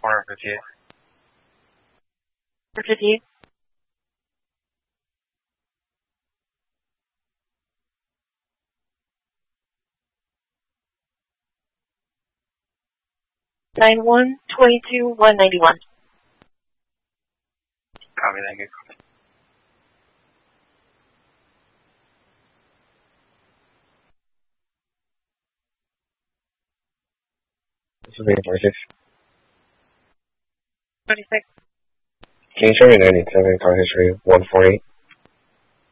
corner 58. For 58. Nine 122 191. Copy, thank you. This is 46. 36. Can you show me 97 car history 148?